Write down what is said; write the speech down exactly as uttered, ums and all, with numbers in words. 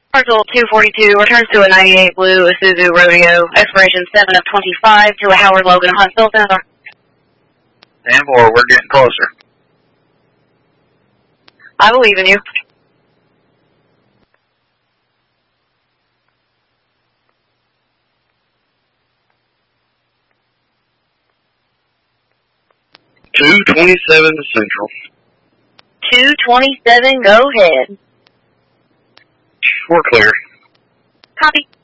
Parcel two forty-two returns to a ninety-eight blue Isuzu Rodeo, expiration seven of twenty-five to a Howard Logan Huntsville Center. ten four, we're getting closer. I believe in you. two twenty-seven Central. two twenty-seven, go ahead. We're clear. Copy.